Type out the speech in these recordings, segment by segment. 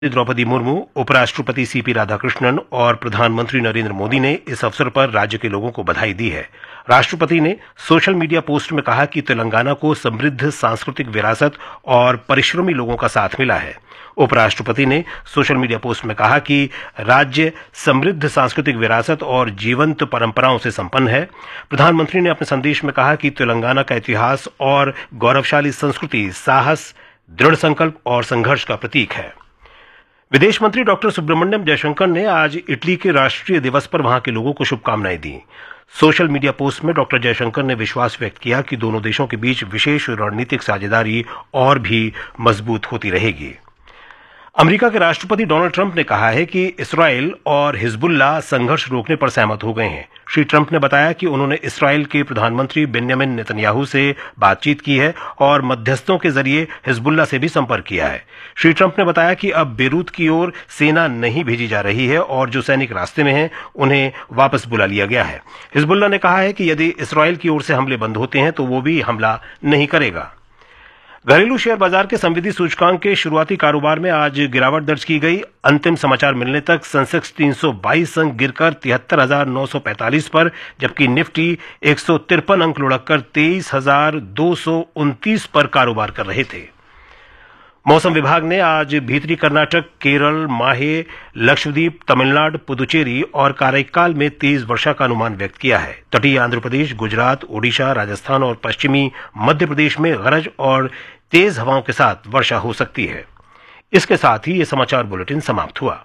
द्रौपदी मुर्मू, उपराष्ट्रपति सीपी राधाकृष्णन और प्रधानमंत्री नरेंद्र मोदी ने इस अवसर पर राज्य के लोगों को बधाई दी है। राष्ट्रपति ने सोशल मीडिया पोस्ट में कहा कि तेलंगाना को समृद्ध सांस्कृतिक विरासत और परिश्रमी लोगों का साथ मिला है। उपराष्ट्रपति ने सोशल मीडिया पोस्ट में कहा कि राज्य समृद्ध सांस्कृतिक विरासत और जीवंत परंपराओं से संपन्न है। प्रधानमंत्री ने अपने संदेश में कहा कि तेलंगाना का इतिहास और गौरवशाली संस्कृति साहस, दृढ़ संकल्प और संघर्ष का प्रतीक है। विदेश मंत्री डॉक्टर सुब्रमण्यम जयशंकर ने आज इटली के राष्ट्रीय दिवस पर वहां के लोगों को शुभकामनाएं दी। सोशल मीडिया पोस्ट में डॉक्टर जयशंकर ने विश्वास व्यक्त किया कि दोनों देशों के बीच विशेष रणनीतिक साझेदारी और भी मजबूत होती रहेगी। अमेरिका के राष्ट्रपति डोनाल्ड ट्रंप ने कहा है कि इस्राएल और हिजबुल्लाह संघर्ष रोकने पर सहमत हो गए हैं। श्री ट्रंप ने बताया कि उन्होंने इस्राएल के प्रधानमंत्री बेंजामिन नेतन्याहू से बातचीत की है और मध्यस्थों के जरिए हिजबुल्लाह से भी संपर्क किया है। श्री ट्रंप ने बताया कि अब बेरूत की ओर सेना नहीं भेजी जा रही है और जो सैनिक रास्ते में हैं उन्हें वापस बुला लिया गया है। हिजबुल्लाह ने कहा है कि यदि इस्राएल की ओर से हमले बंद होते हैं तो वो भी हमला नहीं करेगा। घरेलू शेयर बाजार के संविधि सूचकांक के शुरुआती कारोबार में आज गिरावट दर्ज की गई। अंतिम समाचार मिलने तक सेंसेक्स 322 अंक गिरकर 73,945 पर, जबकि निफ्टी 153 अंक लुढ़ककर 23,229 पर कारोबार कर रहे थे। मौसम विभाग ने आज भीतरी कर्नाटक, केरल, माहे, लक्षद्वीप, तमिलनाडु, पुदुचेरी और काराइकाल में तेज वर्षा का अनुमान व्यक्त किया है। तटीय आंध्र प्रदेश, गुजरात, ओडिशा, राजस्थान और पश्चिमी मध्य प्रदेश में गरज और तेज हवाओं के साथ वर्षा हो सकती है। इसके साथ ही ये समाचार बुलेटिन समाप्त हुआ।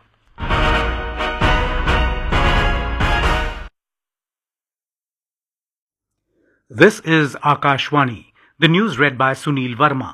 This is Akashvani. The news read by Sunil Verma.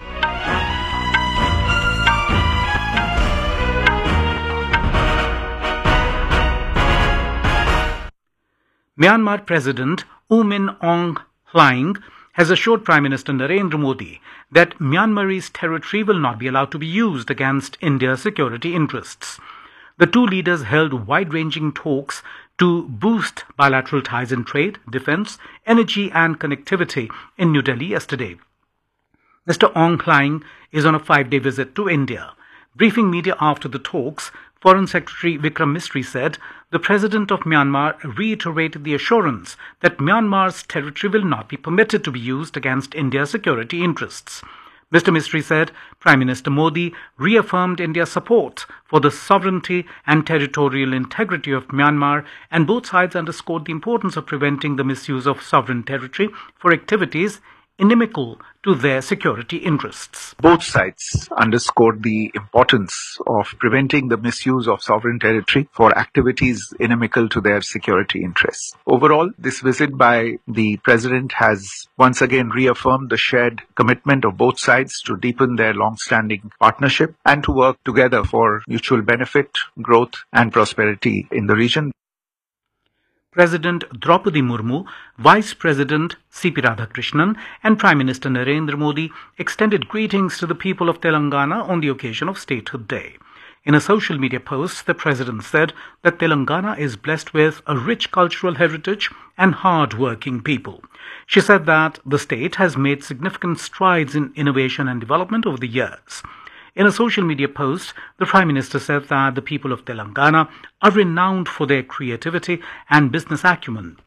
Myanmar President U Min Aung Hlaing has assured Prime Minister Narendra Modi that Myanmarese territory will not be allowed to be used against India's security interests. The two leaders held wide-ranging talks to boost bilateral ties in trade, defense, energy and connectivity in New Delhi yesterday. Mr. Aung Hlaing is on a 5-day visit to India. Briefing media after the talks, Foreign Secretary Vikram Misri said the President of Myanmar reiterated the assurance that Myanmar's territory will not be permitted to be used against India's security interests. Mr. Misri said Prime Minister Modi reaffirmed India's support for the sovereignty and territorial integrity of Myanmar, and both sides underscored the importance of preventing the misuse of sovereign territory for activities inimical to their security interests. Both sides underscored the importance of preventing the misuse of sovereign territory for activities inimical to their security interests. Overall, this visit by the President has once again reaffirmed the shared commitment of both sides to deepen their long-standing partnership and to work together for mutual benefit, growth and prosperity in the region. President Draupadi Murmu, Vice President CP Radhakrishnan and Prime Minister Narendra Modi extended greetings to the people of Telangana on the occasion of Statehood Day. In a social media post, the President said that Telangana is blessed with a rich cultural heritage and hard-working people. She said that the state has made significant strides in innovation and development over the years. In a social media post, the Prime Minister said that the people of Telangana are renowned for their creativity and business acumen.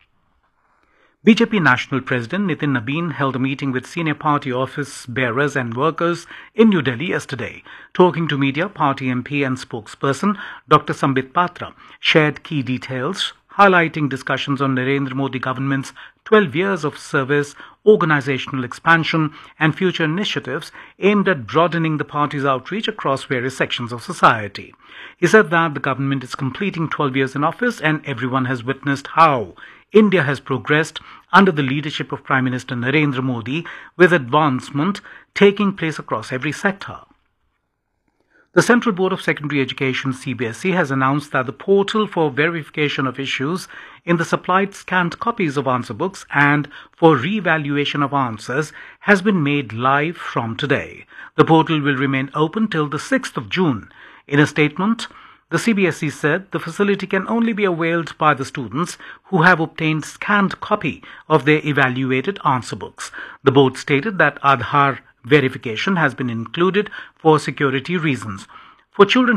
BJP National President Nitin Nabin held a meeting with senior party office bearers and workers in New Delhi yesterday. Talking to media, party MP and spokesperson Dr. Sambit Patra shared key details, highlighting discussions on Narendra Modi government's 12 years of service, organizational expansion and future initiatives aimed at broadening the party's outreach across various sections of society. He said that the government is completing 12 years in office and everyone has witnessed how India has progressed under the leadership of Prime Minister Narendra Modi, with advancement taking place across every sector. The Central Board of Secondary Education (CBSE) has announced that the portal for verification of issues in the supplied scanned copies of answer books and for re-evaluation of answers has been made live from today. The portal will remain open till the 6th of June. In a statement, the CBSE said the facility can only be availed by the students who have obtained scanned copy of their evaluated answer books. The board stated that Aadhaar verification has been included for security reasons. For children